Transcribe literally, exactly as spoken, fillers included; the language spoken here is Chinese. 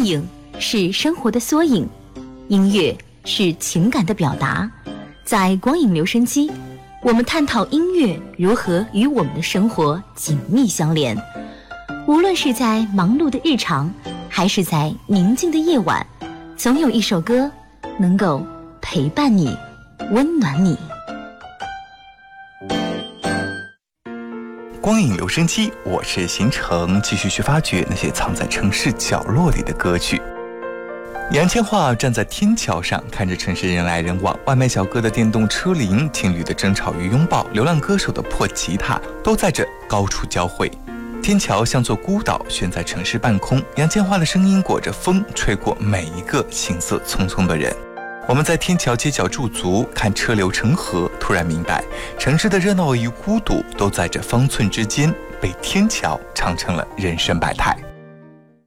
电影是生活的缩影，音乐是情感的表达。在光影留声机，我们探讨音乐如何与我们的生活紧密相连。无论是在忙碌的日常，还是在宁静的夜晚，总有一首歌能够陪伴你，温暖你。 光影留声机，我是邢程，继续去发掘那些藏在城市角落里的歌曲。杨千嬅站在天桥上，看着城市人来人往，外卖小哥的电动车铃，情侣的争吵与拥抱，流浪歌手的破吉他，都在这高处交汇。天桥像座孤岛，悬在城市半空，杨千嬅的声音裹着风，吹过每一个行色匆匆的人。我们在天桥街角驻足，看车流成河，突然明白，城市的热闹与孤独，都在这方寸之间，被天桥唱成了人生百态。